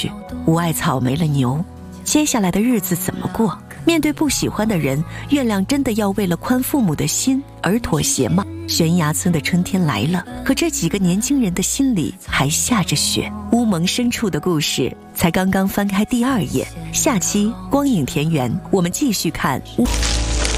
去，无爱草没了牛，接下来的日子怎么过？面对不喜欢的人，月亮真的要为了宽父母的心而妥协吗？悬崖村的春天来了，可这几个年轻人的心里还下着雪。乌蒙深处的故事才刚刚翻开第2页，下期光影田园我们继续看乌。